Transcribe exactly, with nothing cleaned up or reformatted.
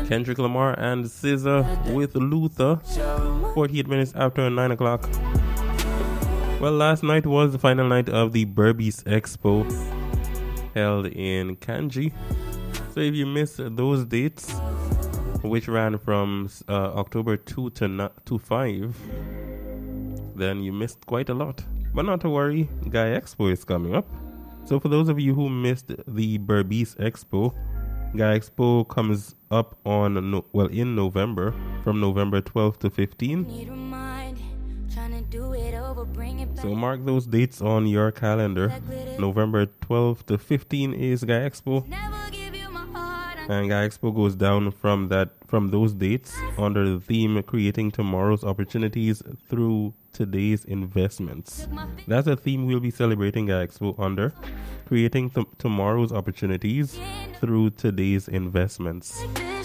Kendrick Lamar and S Z A with Luther. forty-eight minutes after nine o'clock. Well, last night was the final night of the Berbice Expo held in Kanji. So if you missed those dates, which ran from uh, October second to, no- to five, then you missed quite a lot. But not to worry, Guy Expo is coming up. So for those of you who missed the Berbice Expo, Guy Expo comes up on, no, well, in November, from November twelfth to fifteenth. So mark those dates on your calendar. November twelfth to fifteenth is Guy Expo. And Guy Expo goes down from that from those dates under the theme Creating Tomorrow's Opportunities Through Today's Investments. That's a theme we'll be celebrating Guy Expo under. Creating th- Tomorrow's Opportunities Through Today's Investments.